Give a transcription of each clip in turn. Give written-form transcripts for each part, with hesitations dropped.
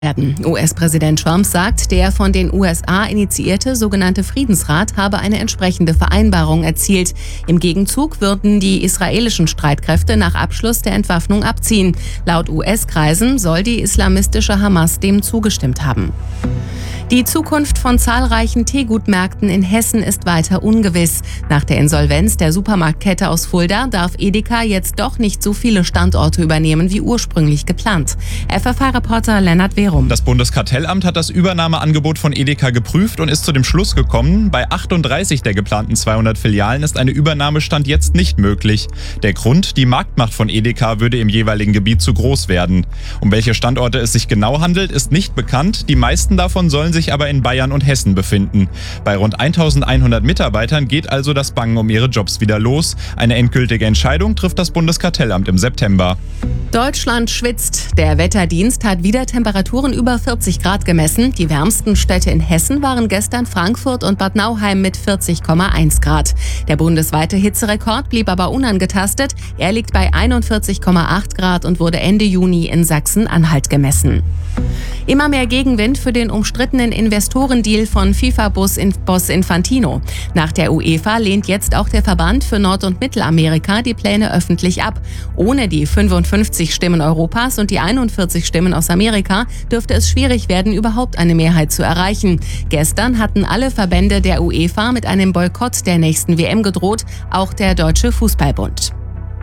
werden. US-Präsident Trump sagt, der von den USA initiierte sogenannte Friedensrat habe eine entsprechende Vereinbarung erzielt. Im Gegenzug würden die israelischen Streitkräfte nach Abschluss der Entwaffnung abziehen. Laut US-Kreisen soll die islamistische Hamas dem zugestimmt haben. Die Zukunft von zahlreichen Teegutmärkten in Hessen ist weiter ungewiss. Nach der Insolvenz der Supermarktkette aus Fulda darf Edeka jetzt doch nicht so viele Standorte übernehmen wie ursprünglich geplant. FFH-Reporter Lennart Werum. Das Bundeskartellamt hat das Übernahmeangebot von Edeka geprüft und ist zu dem Schluss gekommen, bei 38 der geplanten 200 Filialen ist eine Übernahme Stand jetzt nicht möglich. Der Grund, die Marktmacht von Edeka würde im jeweiligen Gebiet zu groß werden. Um welche Standorte es sich genau handelt, ist nicht bekannt. Die meisten davon sollen sich aber in Bayern und Hessen befinden. Bei rund 1100 Mitarbeitern geht also das Bangen um ihre Jobs wieder los. Eine endgültige Entscheidung trifft das Bundeskartellamt im September. Deutschland schwitzt. Der Wetterdienst hat wieder Temperaturen über 40 Grad gemessen. Die wärmsten Städte in Hessen waren gestern Frankfurt und Bad Nauheim mit 40,1 Grad. Der bundesweite Hitzerekord blieb aber unangetastet. Er liegt bei 41,8 Grad und wurde Ende Juni in Sachsen-Anhalt gemessen. Immer mehr Gegenwind für den umstrittenen Investorendeal von FIFA-Boss Infantino. Nach der UEFA lehnt jetzt auch der Verband für Nord- und Mittelamerika die Pläne öffentlich ab. Ohne die 55 Stimmen Europas und die 41 Stimmen aus Amerika dürfte es schwierig werden, überhaupt eine Mehrheit zu erreichen. Gestern hatten alle Verbände der UEFA mit einem Boykott der nächsten WM gedroht, auch der Deutsche Fußballbund.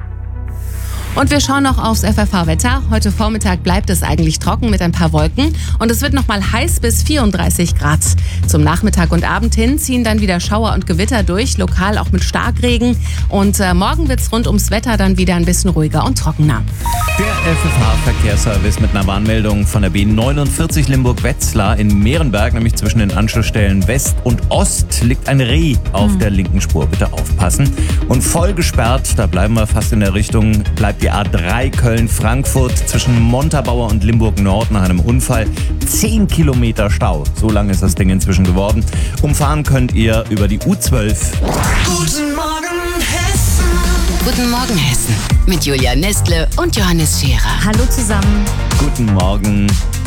Und wir schauen noch aufs FFH-Wetter. Heute Vormittag bleibt es eigentlich trocken mit ein paar Wolken und es wird noch mal heiß bis 34 Grad. Zum Nachmittag und Abend hin ziehen dann wieder Schauer und Gewitter durch, lokal auch mit Starkregen. Und morgen wird es rund ums Wetter dann wieder ein bisschen ruhiger und trockener. Der FFH-Verkehrsservice mit einer Warnmeldung von der B49 Limburg-Wetzlar in Meerenberg, nämlich zwischen den Anschlussstellen West und Ost, liegt ein Reh auf der linken Spur. Bitte aufpassen. Und voll gesperrt, da bleiben wir fast in der Richtung, bleibt die A3 Köln-Frankfurt zwischen Montabaur und Limburg-Nord nach einem Unfall. 10 Kilometer Stau. So lang ist das Ding inzwischen geworden. Umfahren könnt ihr über die U12. Guten Morgen Hessen. Guten Morgen Hessen mit Julia Nestle und Johannes Scherer. Hallo zusammen. Guten Morgen.